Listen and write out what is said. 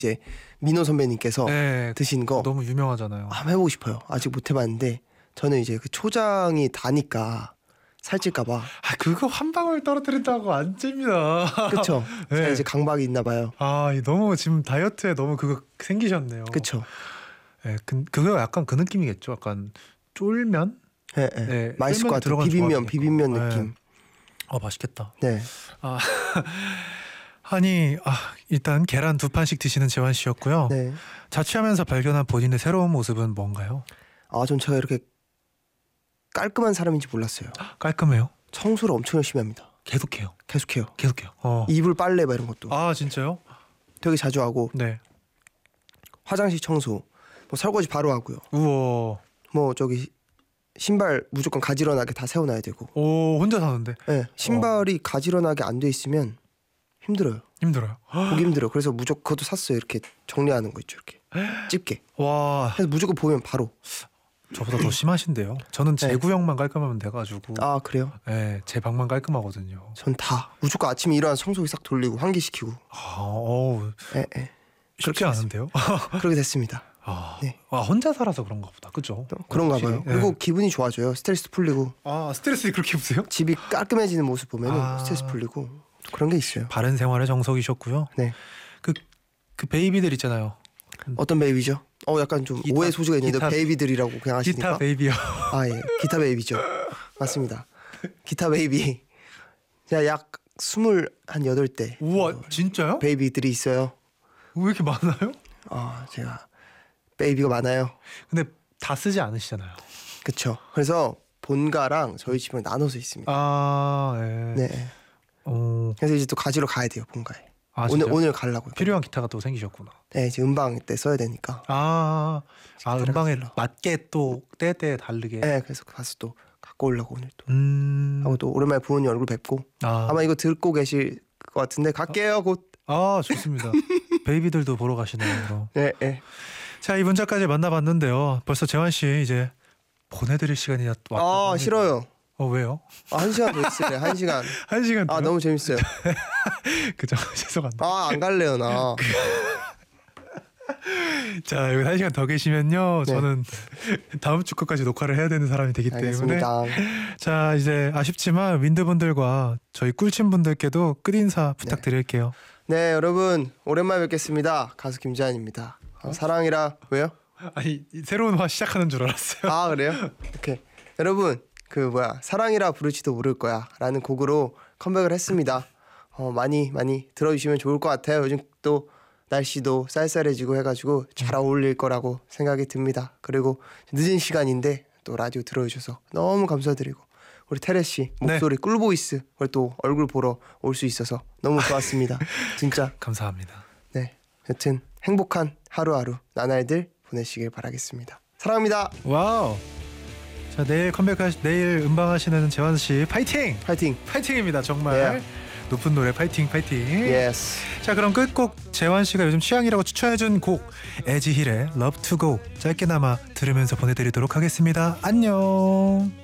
이제 민호 선배님께서 네, 드신 거 너무 유명하잖아요. 한번 해보고 싶어요. 아직 못 해봤는데 저는 이제 그 초장이 다니까 살찔까봐. 아 그거 한 방울 떨어뜨린다고 안 찝니다. 그쵸? 네. 제가 이제 강박이 있나 봐요. 아 너무 지금 다이어트에 너무 그거 생기셨네요. 그쵸? 네, 그거 약간 그 느낌이겠죠. 약간 쫄면? 예, 예. 네, 맛있을 것 같아요. 들어간 비빔면, 조합이니까. 비빔면 네. 느낌. 맛있겠다. 네. 아 아니 일단 계란 2판씩 드시는 재환 씨였고요. 네. 자취하면서 발견한 본인의 새로운 모습은 뭔가요? 전 제가 이렇게 깔끔한 사람인지 몰랐어요. 깔끔해요. 청소를 엄청 열심히 합니다. 계속해요. 계속해요. 계속해요. 이불 빨래 막 이런 것도 아 진짜요? 되게 자주 하고 네. 화장실 청소, 뭐 설거지 바로 하고요. 우와. 뭐 저기 신발 무조건 가지런하게 다 세워놔야 되고. 오 혼자 사는데 네, 신발이 가지런하게 안 돼 있으면 힘들어요. 힘들어요. 보기 힘들어요. 그래서 무조건 그것도 샀어요. 이렇게 정리하는 거 있죠. 이렇게 집게. 와 그래서 무조건 보면 바로. 저보다 더 심하신데요. 저는 제 네. 구역만 깔끔하면 돼가지고 아 그래요? 네, 제 방만 깔끔하거든요. 전 다 무조건 아침에 일어나 청소기 싹 돌리고 환기시키고. 어우 예, 예. 쉽지 않은데요. 그렇게 됐습니다. 네. 혼자 살아서 그런가 보다. 그죠? 그런가 봐요. 확실히. 그리고 기분이 좋아져요. 스트레스 풀리고. 스트레스 그렇게 없어요? 집이 깔끔해지는 모습 보면 스트레스 풀리고 그런 게 있어요. 바른 생활의 정석이셨고요. 네. 그 베이비들 있잖아요. 어떤 베이비죠? 약간 좀 오해 소지가 있는데 베이비들이라고 그냥 하시니까. 기타 베이비요. 예. 기타 베이비죠. 맞습니다. 기타 베이비. 제가 약 28대. 우와 진짜요? 베이비들이 있어요. 왜 이렇게 많아요? 제가 베이비가 많아요. 근데 다 쓰지 않으시잖아요. 그렇죠. 그래서 본가랑 저희 집을 나눠서 있습니다. 네. 네. 그래서 이제 또 가지러 가야 돼요, 본가에. 오늘 가려고요. 필요한 기타가 또 생기셨구나. 네, 이제 음방 때 써야 되니까. 음방에 맞게 또 때때에 다르게. 네, 그래서 가서 또 갖고 오려고 오늘 또. 하고 또 오랜만에 부모님 얼굴 뵙고. 아마 이거 듣고 계실 것 같은데 갈게요, 곧. 좋습니다. 베이비들도 보러 가시네요. 네, 네. 자, 이 문자까지 만나봤는데요. 벌써 재환 씨 이제 보내드릴 시간이 왔다. 싫어요. 왜요? 1시간 더 있을래. 1시간. 1시간 더. 너무 재밌어요. 그죠? 죄송합니다. 안 갈래요, 나. 자, 여기 1시간 더 계시면요. 네. 저는 다음 주 거까지 녹화를 해야 되는 사람이 되기 알겠습니다. 때문에. 자, 이제 아쉽지만 윈드분들과 저희 꿀친분들께도 끝인사 부탁드릴게요. 네, 여러분 오랜만에 뵙겠습니다. 가수 김재환입니다. 사랑이라. 왜요? 아니, 새로운 화 시작하는 줄 알았어요. 그래요? 오케이. 여러분 사랑이라 부를지도 모를 거야 라는 곡으로 컴백을 했습니다. 많이 들어주시면 좋을 것 같아요. 요즘 또 날씨도 쌀쌀해지고 해가지고 잘 어울릴 거라고 생각이 듭니다. 그리고 늦은 시간인데 또 라디오 들어주셔서 너무 감사드리고 우리 테레 씨 목소리 꿀보이스 그걸 또 얼굴 보러 올 수 있어서 너무 좋았습니다. 진짜 감사합니다. 네, 여튼 행복한 하루하루 나날들 보내시길 바라겠습니다. 사랑합니다. 와우. 자, 내일 내일 음방하시는 재환 씨 파이팅! 파이팅! 파이팅입니다. 정말. Yeah. 높은 노래 파이팅. Yes. 자, 그럼 끝곡 재환 씨가 요즘 취향이라고 추천해준 곡 에지힐의 Love to Go 짧게나마 들으면서 보내드리도록 하겠습니다. 안녕.